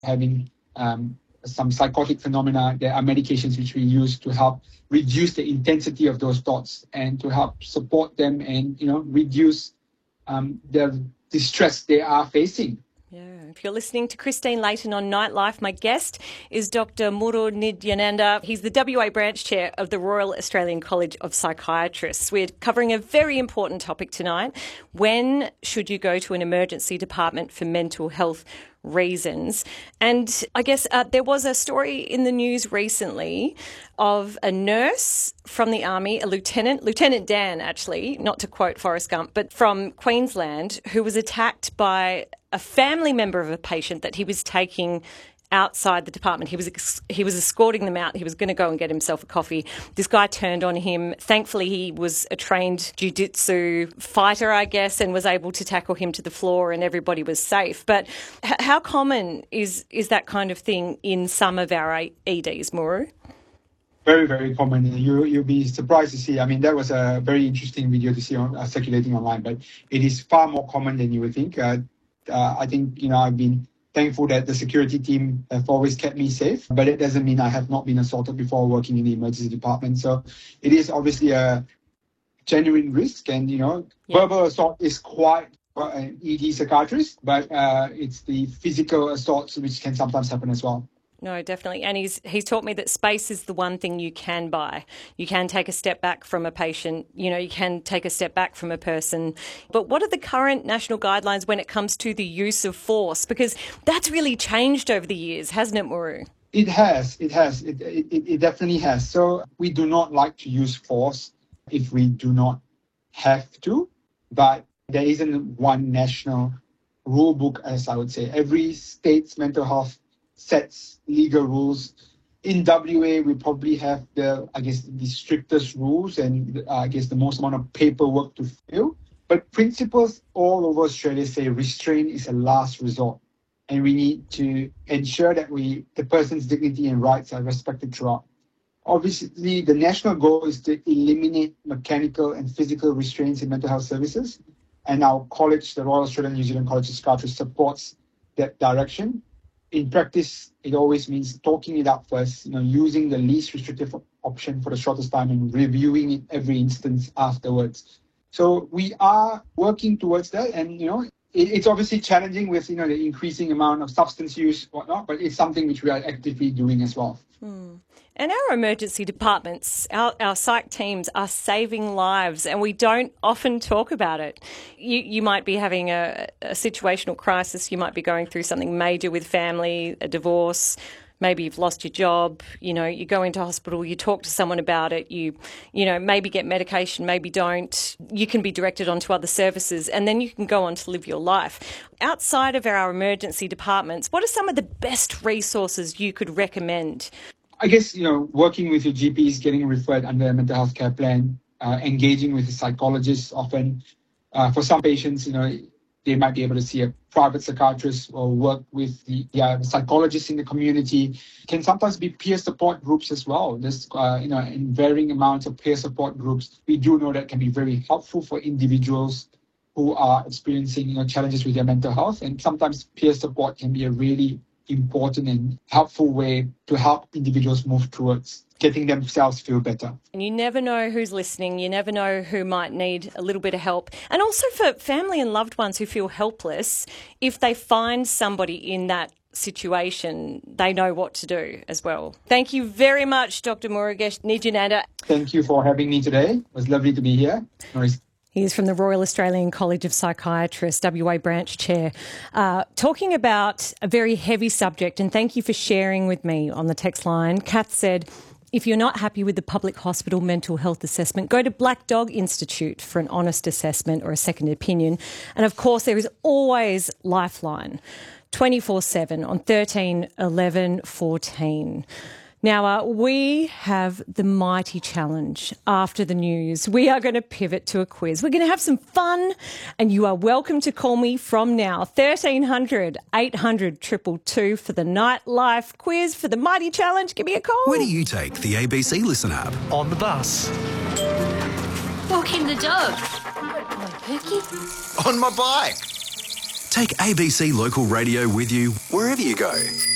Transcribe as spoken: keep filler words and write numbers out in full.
having um, some psychotic phenomena, there are medications which we use to help reduce the intensity of those thoughts and to help support them and, you know, reduce um, the distress they are facing. Yeah. If you're listening to Christine Layton on Nightlife, my guest is Doctor Muru Nidyananda. He's the W A branch chair of the Royal Australian College of Psychiatrists. We're covering a very important topic tonight. When should you go to an emergency department for mental health reasons? And I guess uh, there was a story in the news recently of a nurse from the army, a lieutenant, Lieutenant Dan actually, not to quote Forrest Gump, but from Queensland, who was attacked by a family member of a patient that he was taking outside the department. He was he was escorting them out. He was going to go and get himself a coffee. This guy turned on him. Thankfully, he was a trained jiu-jitsu fighter, I guess, and was able to tackle him to the floor and everybody was safe. But h- how common is, is that kind of thing in some of our E Ds, Muru? Very, very common. You, you'll be surprised to see. I mean, that was a very interesting video to see on, uh, circulating online, but it is far more common than you would think. Uh, uh, I think, you know, I've been thankful that the security team have always kept me safe, but it doesn't mean I have not been assaulted before working in the emergency department. So it is obviously a genuine risk, and, you know, yeah. verbal assault is quite an E D psychiatrist, but uh, it's the physical assaults which can sometimes happen as well. No, definitely. And he's he's taught me that space is the one thing you can buy. You can take a step back from a patient. You know, you can take a step back from a person. But what are the current national guidelines when it comes to the use of force? Because that's really changed over the years, hasn't it, Muru? It has. It has. It, it, it definitely has. So we do not like to use force if we do not have to. But there isn't one national rule book, as I would say. Every state's mental health sets legal rules. In W A, we probably have the, I guess, the strictest rules and uh, I guess the most amount of paperwork to fill. But principles all over Australia say restraint is a last resort, and we need to ensure that we, the person's dignity and rights are respected throughout. Obviously, the national goal is to eliminate mechanical and physical restraints in mental health services, and our college, the Royal Australian New Zealand College of Psychiatrists, supports that direction. In practice, it always means talking it out first, you know, using the least restrictive option for the shortest time and reviewing it every instance afterwards. So we are working towards that, and, you know, it, it's obviously challenging with, you know, the increasing amount of substance use, whatnot, but it's something which we are actively doing as well. Hmm. And our emergency departments, our, our psych teams are saving lives, and we don't often talk about it. You, you might be having a, a situational crisis, you might be going through something major with family, a divorce, maybe you've lost your job, you know, you go into hospital, you talk to someone about it, you, you know, maybe get medication, maybe don't. You can be directed onto other services, and then you can go on to live your life. Outside of our emergency departments, what are some of the best resources you could recommend? I guess, you know, working with your G Ps, getting referred under a mental health care plan, uh, engaging with a psychologist often. Uh, for some patients, you know, they might be able to see a private psychiatrist or work with the, the uh, psychologists in the community. Can sometimes be peer support groups as well. There's, uh, you know, in varying amounts of peer support groups. We do know that can be very helpful for individuals who are experiencing, you know, challenges with their mental health. And sometimes peer support can be a really important and helpful way to help individuals move towards getting themselves feel better. And you never know who's listening. You never know who might need a little bit of help. And also for family and loved ones who feel helpless, if they find somebody in that situation, they know what to do as well. Thank you very much, Doctor Murugesh Nidyananda. Thank you for having me today. It was lovely to be here. Nice. He is from the Royal Australian College of Psychiatrists, W A branch chair, uh, talking about a very heavy subject. And thank you for sharing with me on the text line. Kath said, if you're not happy with the public hospital mental health assessment, go to Black Dog Institute for an honest assessment or a second opinion. And of course, there is always Lifeline, twenty-four seven on thirteen eleven fourteen. Now, uh, we have the mighty challenge after the news. We are going to pivot to a quiz. We're going to have some fun, and you are welcome to call me from now. thirteen hundred, eight hundred, two two two for the Nightlife quiz, for the mighty challenge. Give me a call. Where do you take the A B C Listen app? On the bus. Walking the dog. On Pookie. On my bike. Take A B C Local Radio with you wherever you go.